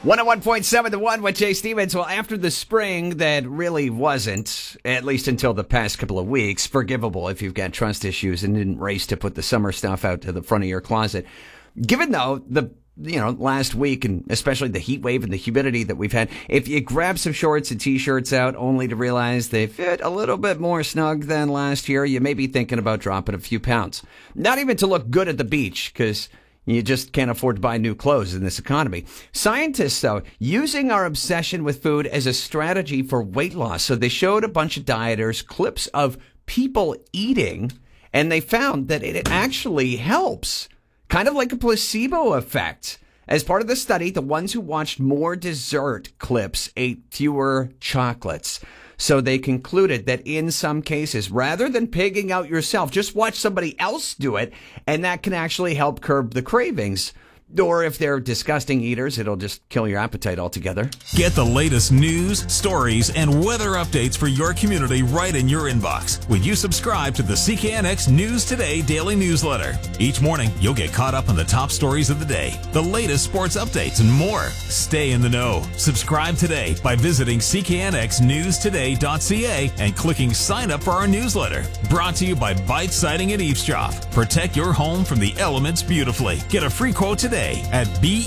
101.7 The One with Jay Stevens. Well, after the spring that really wasn't, at least until the past couple of weeks, forgivable if you've got trust issues and didn't race to put the summer stuff out to the front of your closet. Given, though, the last week and especially the heat wave and the humidity that we've had, if you grab some shorts and T-shirts out only to realize they fit a little bit more snug than last year, you may be thinking about dropping a few pounds. Not even to look good at the beach, because you just can't afford to buy new clothes in this economy. Scientists, though, using our obsession with food as a strategy for weight loss. So they showed a bunch of dieters clips of people eating, and they found that it actually helps. Kind of like a placebo effect. As part of the study, the ones who watched more dessert clips ate fewer chocolates. So they concluded that in some cases, rather than pigging out yourself, just watch somebody else do it, and that can actually help curb the cravings. Or if they're disgusting eaters, it'll just kill your appetite altogether. Get the latest news, stories, and weather updates for your community right in your inbox when you subscribe to the CKNX News Today daily newsletter. Each morning, you'll get caught up on the top stories of the day, the latest sports updates, and more. Stay in the know. Subscribe today by visiting cknxnewstoday.ca and clicking sign up for our newsletter. Brought to you by Bite Siding and Eavesdrop. Protect your home from the elements beautifully. Get a free quote today at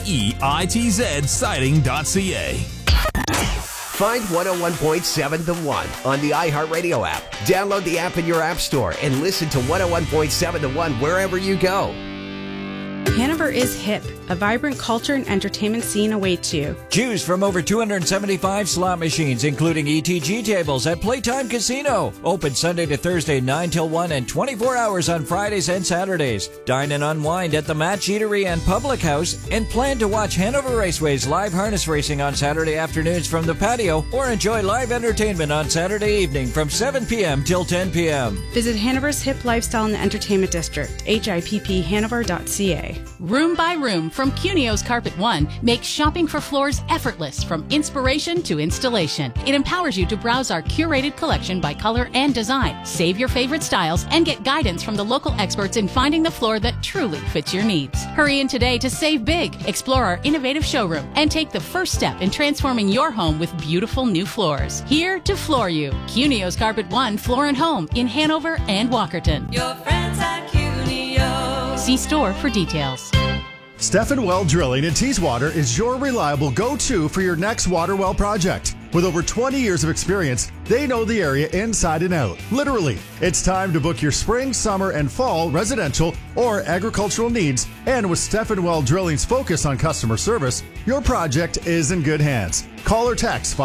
BEITZsiding.ca. Find 101.7 The One on the iHeartRadio app. Download the app in your app store and listen to 101.7 The One wherever you go. Hanover is hip. A vibrant culture and entertainment scene awaits you. Choose from over 275 slot machines, including ETG tables at Playtime Casino. Open Sunday to Thursday, 9 till 1 and 24 hours on Fridays and Saturdays. Dine and unwind at the Match Eatery and Public House, and plan to watch Hanover Raceway's live harness racing on Saturday afternoons from the patio, or enjoy live entertainment on Saturday evening from 7 p.m. till 10 p.m. Visit Hanover's Hip Lifestyle and Entertainment District, HIPPHanover.ca. Room by room from Cunio's Carpet One makes shopping for floors effortless from inspiration to installation. It empowers you to browse our curated collection by color and design, save your favorite styles, and get guidance from the local experts in finding the floor that truly fits your needs. Hurry in today to save big, explore our innovative showroom, and take the first step in transforming your home with beautiful new floors. Here to floor you. Cunio's Carpet One Floor and Home in Hanover and Walkerton. Your friends at Cunio. See store for details. Stephen Well Drilling in Teeswater is your reliable go-to for your next water well project. With over 20 years of experience, they know the area inside and out. Literally, it's time to book your spring, summer, and fall residential or agricultural needs. And with Stephen Well Drilling's focus on customer service, your project is in good hands. Call or text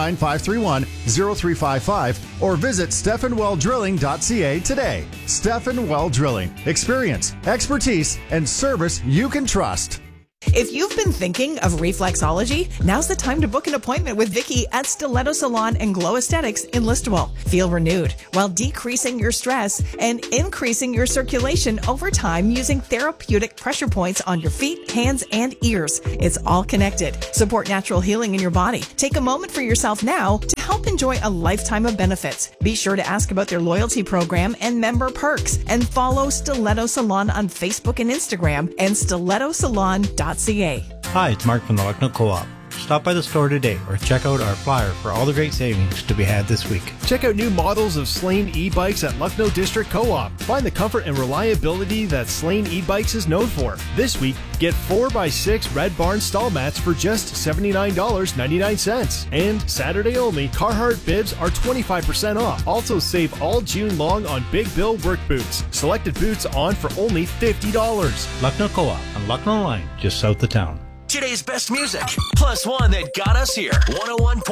519-531-0355 or visit StephenWellDrilling.ca today. Stephen Well Drilling. Experience, expertise, and service you can trust. If you've been thinking of reflexology, now's the time to book an appointment with Vicky at Stiletto Salon and Glow Aesthetics in Listowel. Feel renewed while decreasing your stress and increasing your circulation over time using therapeutic pressure points on your feet, hands, and ears. It's all connected. Support natural healing in your body. Take a moment for yourself now to help enjoy a lifetime of benefits. Be sure to ask about their loyalty program and member perks, and follow Stiletto Salon on Facebook and Instagram and stilettosalon.ca. Hi, it's Mark from the Lucknow Co-op. Stop by the store today or check out our flyer for all the great savings to be had this week. Check out new models of Slane e-bikes at Lucknow District Co-op. Find the comfort and reliability that Slane e-bikes is known for. This week, get 4x6 Red Barn stall mats for just $79.99. And Saturday only, Carhartt bibs are 25% off. Also save all June long on Big Bill work boots. Selected boots on for only $50. Lucknow Co-op on Lucknow Line, just south of town. Today's best music, plus one that got us here. 101.